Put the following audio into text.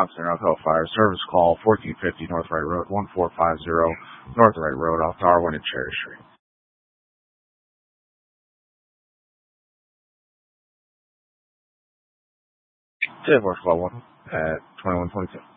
Thompson, Alcoa Fire Service Call 1450 North Wright Road, 1450 North Wright Road off Darwin and Cherry Street. Force Call 1 at 2122.